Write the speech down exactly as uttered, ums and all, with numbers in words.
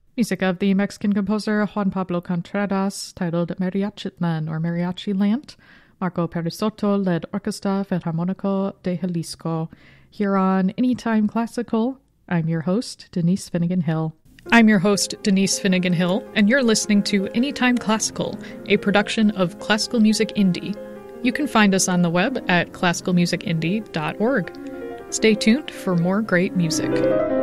Music of the Mexican composer Juan Pablo Contreras, titled Mariachitlan or Mariachi Lant. Marco Perisotto led Orquesta Philharmonico de Jalisco. Here on Anytime Classical, I'm your host, Denise Finnegan Hill. I'm your host, Denise Finnegan Hill, and you're listening to Anytime Classical, a production of Classical Music Indie. You can find us on the web at classical music indie dot org. Stay tuned for more great music.